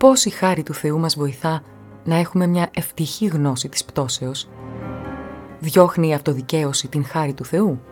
πώς η χάρη του Θεού μας βοηθά να έχουμε μια ευτυχή γνώση της πτώσεως? Διώχνει η αυτοδικαίωση την χάρη του Θεού?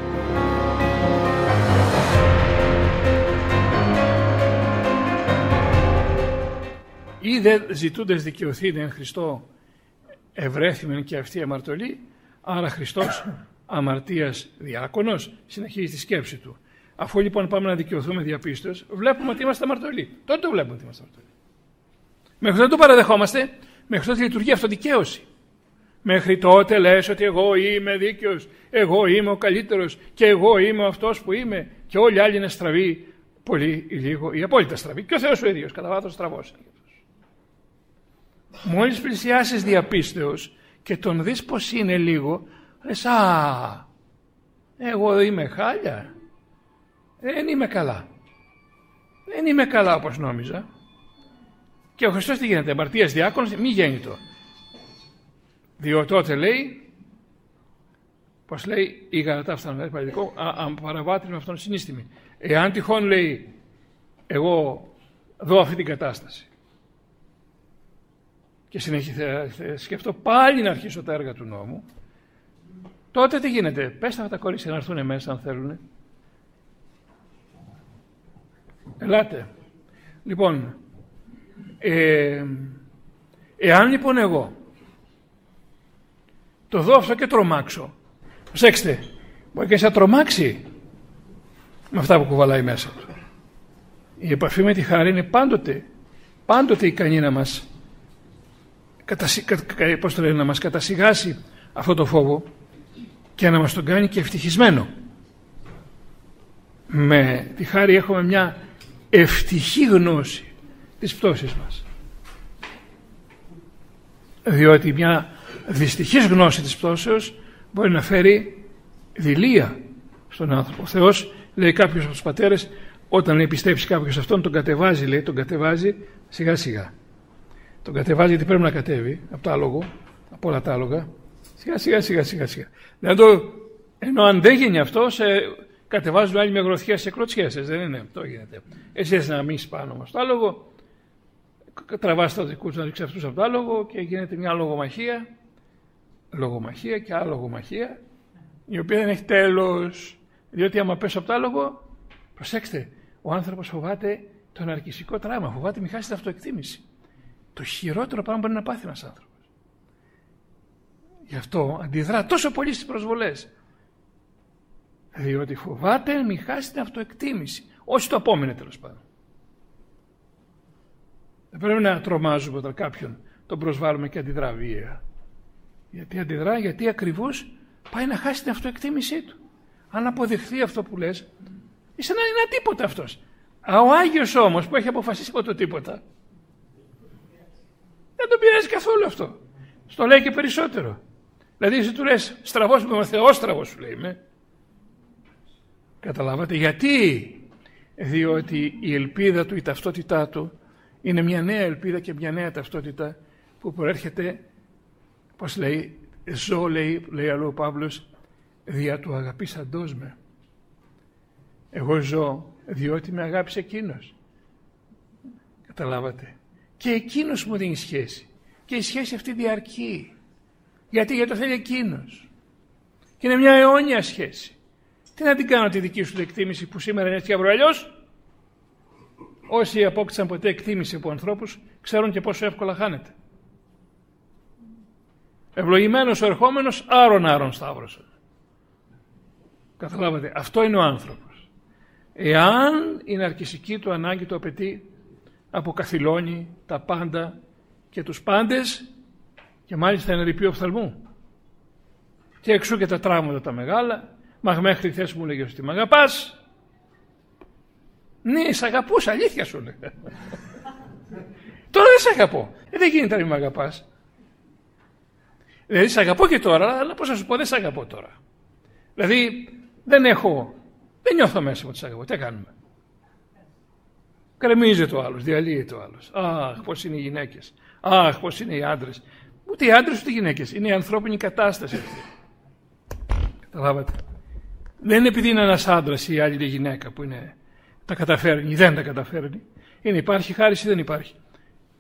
Ή δε ζητούντες δικαιωθήνε εν Χριστώ ευρέθημεν και αυτή αμαρτωλή, άρα Χριστός αμαρτίας διάκονος? Συνεχίζει τη σκέψη του. Αφού λοιπόν πάμε να δικαιωθούμε διαπίστως, βλέπουμε ότι είμαστε αμαρτωλοί. Τότε το βλέπουμε ότι είμαστε αμαρτωλοί. Μέχρι τότε το παραδεχόμαστε, μέχρι τότε λειτουργεί αυτοδικαίωση. Μέχρι τότε λες ότι εγώ είμαι δίκαιος, εγώ είμαι ο καλύτερος και εγώ είμαι αυτός που είμαι και όλοι οι άλλοι είναι στραβοί, πολύ ή λίγο ή απόλυτα στραβοί. Και ο Θεός ο ίδιος κατά βάθος στραβός. Μόλις πλησιάσεις διαπίστεως και τον δεις πως είναι λίγο, λες εγώ είμαι χάλια, δεν είμαι καλά. Δεν είμαι καλά όπως νόμιζα. Και ο Χριστός τι γίνεται? Αμαρτίας διάκονος, μη γέννητο. Διότι τότε λέει, πως λέει η Γαλατά αυτά, παραβάτης με αυτόν συνίστημη. Εάν τυχόν λέει, εγώ δω αυτή την κατάσταση και συνέχεια σκεφτώ πάλι να αρχίσω τα έργα του νόμου, τότε τι γίνεται? Πες τα κορίτσια να έρθουν μέσα αν θέλουν. Ελάτε. Λοιπόν, εάν λοιπόν εγώ το δω αυτό και τρομάξω, προσέξτε, μπορεί και να τρομάξει με αυτά που κουβαλάει μέσα του. Η επαφή με τη χάρη είναι πάντοτε ικανή να μας να μας κατασιγάσει αυτό το φόβο και να μας τον κάνει και ευτυχισμένο. Με τη χάρη έχουμε μια ευτυχή γνώση της πτώσης μας. Διότι μια δυστυχής γνώση της πτώσεως μπορεί να φέρει δειλία στον άνθρωπο. Ο Θεός, λέει κάποιος από τους πατέρες, όταν λέει πιστέψει κάποιος αυτόν, τον κατεβάζει, λέει, τον κατεβάζει σιγά σιγά. Τον κατεβάζει γιατί πρέπει να κατέβει από το άλογο, από όλα τα άλογα, σιγά. Ενώ αν δεν γίνει αυτό, σε κατεβάζουν άλλοι με γροθιές σε κροτσιές, δεν είναι αυτό γίνεται. Εσύ θες να μείνεις πάνω όμως το άλογο, τραβάς τα δικούς να ρίξεις αυτούς από το άλογο και γίνεται μια λογομαχία και άλλη λογομαχία, η οποία δεν έχει τέλος. Διότι άμα πέσω από το άλογο, προσέξτε, ο άνθρωπος φοβάται το ναρκισσικό τραύμα, φοβάται μη χάσει την αυτοεκτίμηση. Το χειρότερο πράγμα μπορεί να πάθει ένας άνθρωπος. Γι' αυτό αντιδρά τόσο πολύ στις προσβολές. Διότι φοβάται μη χάσει την αυτοεκτίμηση. Όχι το απόμενο τέλος πάντων. Δεν πρέπει να τρομάζουμε όταν κάποιον τον προσβάλλουμε και αντιδρά βία. Γιατί ακριβώς πάει να χάσει την αυτοεκτίμησή του. Αν αποδειχθεί αυτό που λες, είσαι να είναι τίποτα αυτός. Ο Άγιος όμως που έχει αποφασίσει από το τίποτα, δεν τον πειράζει καθόλου αυτό. Στο λέει και περισσότερο. Δηλαδή εσύ του λες στραβός με θεόστραβος, σου λέει είμαι. Καταλάβατε γιατί? Διότι η ελπίδα του, η ταυτότητά του είναι μια νέα ελπίδα και μια νέα ταυτότητα που προέρχεται, πώς λέει, ζω, λέει αλλού ο Παύλος, δια του αγαπήσαντός με. Εγώ ζω διότι με αγάπησε εκείνος. Καταλάβατε? Και εκείνος μου δίνει σχέση. Και η σχέση αυτή διαρκεί. Γιατί το θέλει εκείνος. Και είναι μια αιώνια σχέση. Τι να την κάνω τη δική σου εκτίμηση που σήμερα είναι έτσι και αύριο αλλιώς? Όσοι απόκτησαν ποτέ εκτίμηση από ανθρώπους ξέρουν και πόσο εύκολα χάνεται. Ευλογημένος ο ερχόμενος, άρον σταύρωσον. Καταλάβατε, αυτό είναι ο άνθρωπος. Εάν η ναρκισσική του ανάγκη το απαιτεί, αποκαθιλώνει τα πάντα και τους πάντες και μάλιστα είναι ρηπείο οφθαλμού. Και εξού και τα τραύματα τα μεγάλα. Μα μέχρι χθες μου λέγες ότι μ' αγαπάς. Ναι, σ' αγαπούσα, αλήθεια σου λέει. Τώρα δεν σ' αγαπώ. Δεν γίνεται να μην μ' αγαπάς. Δηλαδή σ' αγαπώ και τώρα, αλλά πώς να σου πω, δεν σ' αγαπώ τώρα. Δηλαδή δεν νιώθω μέσα μου ότι σ' αγαπώ. Τι κάνουμε? Κρεμίζεται ο άλλος, διαλύεται ο άλλος. Αχ, πώς είναι οι γυναίκες. Αχ, πώς είναι οι άντρες. Ούτε οι άντρες ούτε οι γυναίκες. Είναι η ανθρώπινη κατάσταση αυτή. Καταλάβατε? Δεν είναι επειδή είναι ένας άντρας ή άλλη γυναίκα που είναι, τα καταφέρνει ή δεν τα καταφέρνει. Είναι υπάρχει χάρις ή δεν υπάρχει.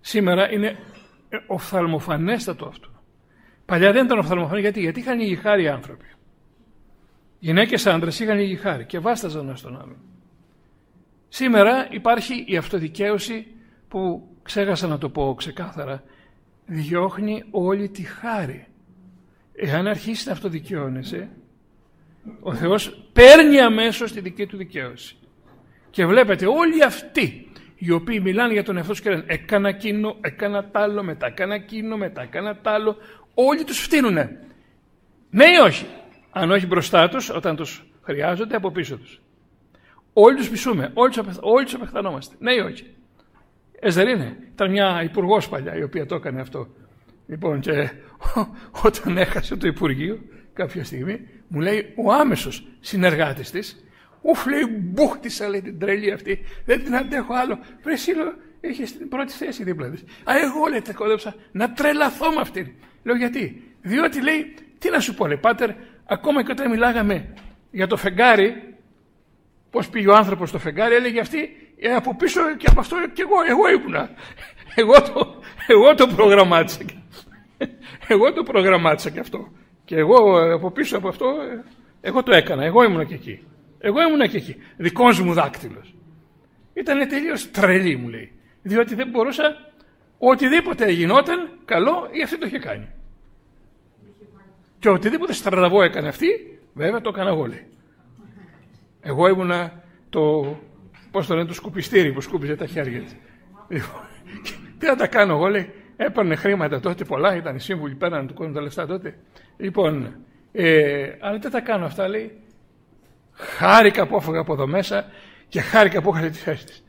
Σήμερα είναι οφθαλμοφανέστατο αυτό. Παλιά δεν ήταν οφθαλμοφανέ, γιατί είχαν λίγη χάρη οι άνθρωποι. Γυναίκες, άντρες είχαν λίγη χάρη και βάσταζαν ένα στον άλλον. Σήμερα υπάρχει η αυτοδικαίωση που, ξέχασα να το πω ξεκάθαρα, διώχνει όλη τη χάρη. Εάν αρχίσει να αυτοδικαιώνεσαι, ο Θεός παίρνει αμέσως τη δική του δικαίωση. Και βλέπετε όλοι αυτοί οι οποίοι μιλάνε για τον εαυτό τους και λένε έκανα εκείνο, έκανα τ' άλλο, μετά έκανα εκείνο, μετά έκανα τ' άλλο, όλοι τους φτύνουνε. Ναι ή όχι? Αν όχι μπροστά τους, όταν τους χρειάζονται, από πίσω τους. Όλοι τους μισούμε, όλοι τους απεχθανόμαστε. Ναι ή όχι? Δεν είναι? Ήταν μια υπουργός παλιά η οποία το έκανε αυτό. Λοιπόν, και όταν έχασε το Υπουργείο κάποια στιγμή, μου λέει ο άμεσος συνεργάτης της, λέει, μπούχτισα, λέει, την τρελή αυτή, δεν την αντέχω άλλο. Βρεσίλο, είχε στην πρώτη θέση δίπλα της. Εγώ, λέει, κόντεψα να τρελαθώ με αυτήν. Λέω, γιατί? Διότι, λέει, τι να σου πω, λέει, πάτερ, ακόμα και όταν μιλάγαμε για το φεγγάρι, πώς πήγε ο άνθρωπος στο φεγγάρι, έλεγε αυτή, από πίσω και από αυτό και εγώ ήμουνα. Εγώ το προγραμμάτισα. Εγώ το προγραμμάτισα και αυτό. Και εγώ από πίσω από αυτό, εγώ το έκανα. Εγώ ήμουνα και εκεί. Δικός μου δάκτυλος. Ήτανε τελείως τρελή, μου λέει. Διότι δεν μπορούσα, οτιδήποτε γινόταν καλό, ή αυτή το είχε κάνει. Και οτιδήποτε στραβό έκανε αυτή, βέβαια το έκανα εγώ, λέει. Εγώ ήμουνα πώς το λένε, το σκουπιστήρι που σκούπιζε τα χέρια της. Τι να τα κάνω εγώ, λέει. Έπαιρνε χρήματα τότε πολλά, ήταν οι σύμβουλοι, παίρνανε του κόσμου τα λεφτά τότε. Λοιπόν, αλλά δεν τα κάνω αυτά, λέει. Χάρηκα που έφαγα από εδώ μέσα και χάρηκα που είχα τη θέση της.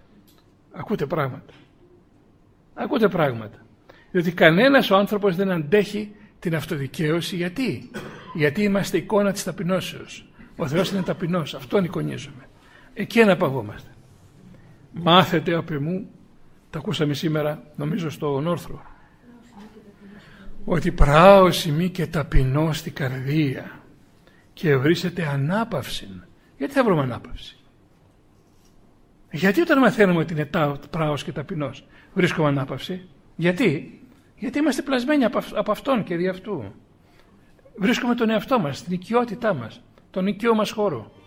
Ακούτε πράγματα. Διότι κανένας ο άνθρωπος δεν αντέχει την αυτοδικαίωση. Γιατί είμαστε εικόνα της ταπεινώσεως. Ο Θεός είναι ταπεινός, αυτόν εικονίζουμε. Εκεί αναπαυόμαστε. Μάθετε απ' εμού, τα ακούσαμε σήμερα νομίζω στον όρθρο, ότι πράωση μη και ταπεινώ στη καρδία και βρίσκεται ανάπαυση. Γιατί θα βρούμε ανάπαυση? Γιατί όταν μαθαίνουμε ότι είναι πράος και ταπεινός βρίσκουμε ανάπαυση? Γιατί είμαστε πλασμένοι από αυτόν και δι' αυτού. Βρίσκουμε τον εαυτό μας, την οικειότητά μας, τον οικείο μας χώρο.